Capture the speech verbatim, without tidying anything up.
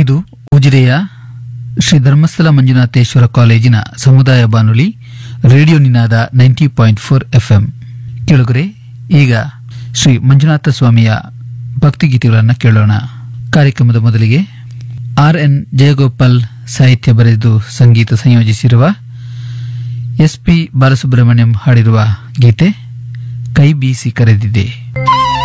ಇದು ಉಜಿರೆಯ ಶ್ರೀ ಧರ್ಮಸ್ಥಳ ಮಂಜುನಾಥೇಶ್ವರ ಕಾಲೇಜಿನ ಸಮುದಾಯ ಬಾನುಲಿ ರೇಡಿಯೋ ನಿನಾದ ನೈಂಟಿ ಪಾಯಿಂಟ್ ಫೋರ್ ಎಫ್ಎಂ. ಕೇಳುಗರೆ, ಈಗ ಶ್ರೀ ಮಂಜುನಾಥ ಸ್ವಾಮಿಯ ಭಕ್ತಿಗೀತೆಗಳನ್ನು ಕೇಳೋಣ. ಕಾರ್ಯಕ್ರಮದ ಮೊದಲಿಗೆ ಆರ್ ಎನ್ ಜಯಗೋಪಾಲ್ ಸಾಹಿತ್ಯ ಬರೆದು ಸಂಗೀತ ಸಂಯೋಜಿಸಿರುವ ಎಸ್ ಪಿ ಬಾಲಸುಬ್ರಹ್ಮಣ್ಯಂ ಹಾಡಿರುವ ಗೀತೆ ಕೈ ಬೀಸಿ ಕರೆದಿದೆ.